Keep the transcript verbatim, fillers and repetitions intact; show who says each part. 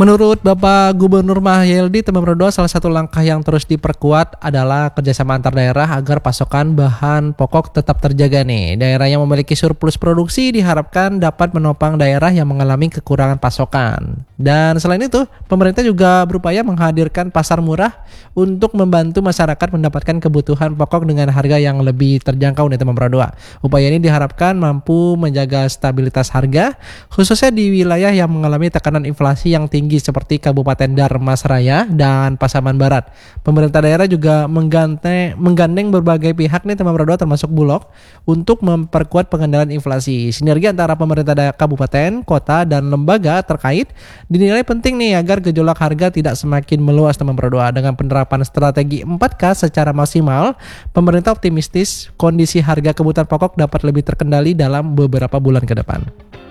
Speaker 1: Menurut Bapak Gubernur Mahyildi, Tembang Berdua, salah satu langkah yang terus diperkuat adalah kerjasama antar daerah agar pasokan bahan pokok tetap terjaga nih. Daerah yang memiliki surplus produksi diharapkan dapat menopang daerah yang mengalami kekurangan pasokan. Dan selain itu, pemerintah juga berupaya menghadirkan pasar murah untuk membantu masyarakat mendapatkan kebutuhan pokok dengan harga yang lebih terjangkau nih Tembang Berdua. Upaya ini diharapkan mampu menjaga stabilitas harga, khususnya di wilayah yang mengalami tekanan inflasi yang tinggi seperti Kabupaten Darmasraya dan Pasaman Barat. Pemerintah daerah juga menggandeng, menggandeng berbagai pihak nih Tembang Berdua termasuk Bulog untuk memperkuat pengendalian inflasi. Sinergi antara pemerintah daerah kabupaten, kota, dan lembaga terkait dinilai penting nih agar gejolak harga tidak semakin meluas Tembang Berdua. Dengan penerapan strategi empat K secara maksimal, pemerintah optimistis kondisi harga kebutuhan pokok dapat lebih terkendali dalam beberapa bulan ke depan.